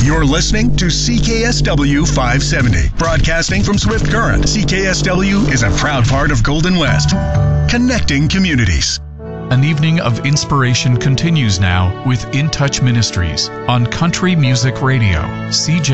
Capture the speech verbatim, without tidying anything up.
You're listening to C K S W five seventy, broadcasting from Swift Current. C K S W is a proud part of Golden West, connecting communities. An evening of inspiration continues now with In Touch Ministries on Country Music Radio, C J